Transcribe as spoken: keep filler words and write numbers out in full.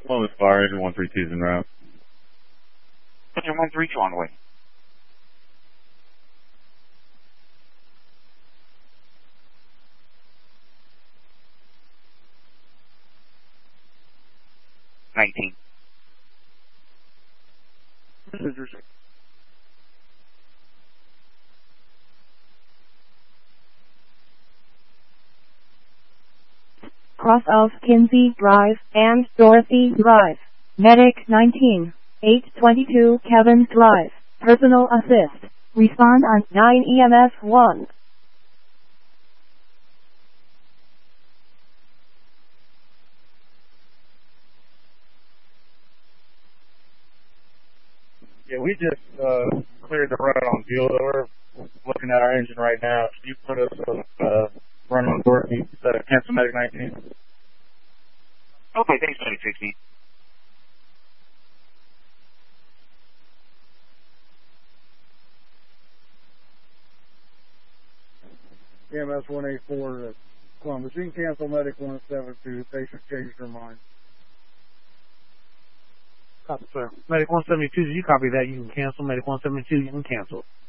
One with fire, engine one three two is en route. Engine one three two on the way. nineteen. Cross of Kinsey Drive and Dorothy Drive. Medic nineteen, eight twenty-two Kevin Drive. Personal assist. Respond on nine E M S one. Yeah, we just uh, cleared the run on fuel. We're looking at our engine right now. Can you put us on uh, run on Dorothy instead of cancel Medic nineteen? Okay, thanks, Medic sixteen. E M S one eighty-four to Columbus. You can cancel Medic one seven two. Patient changed their mind. Copy, sir. Medic one seventy-two, did you copy that? You can cancel. Medic one seventy-two, you can cancel.